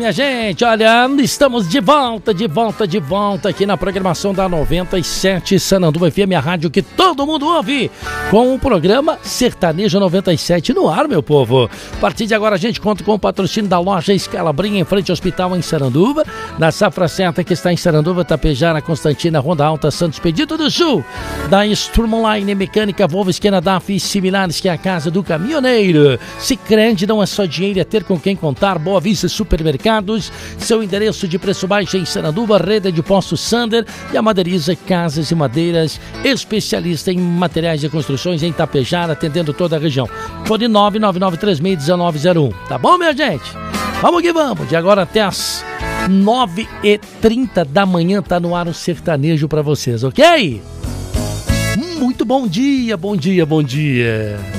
minha gente, olha, estamos de volta aqui na programação da 97 Sananduva FM, a rádio que todo mundo ouve, com o programa Sertanejo 97 no ar, meu povo. A partir de agora a gente conta com o patrocínio da loja Escalabrinha, em frente ao hospital em Sananduva, da Safra Certa, que está em Sananduva, Tapejara, Constantina, Ronda Alta, Santos Expedito do Sul, da Strumline Mecânica, Volvo, Esquena, DAF e similares, que é a casa do caminhoneiro. Sicredi, não é só dinheiro, é ter com quem contar. Boa Vista Supermercados, seu endereço de preço baixo em Sananduva, Rede de Postos Sander e a Maderiza Casas e Madeiras, especialista em materiais de construções em Tapejara, atendendo toda a região. Fone 999361901. Tá bom, minha gente? Vamos que vamos, de agora até as 9h30 da manhã tá no ar o sertanejo pra vocês, ok? Muito bom dia.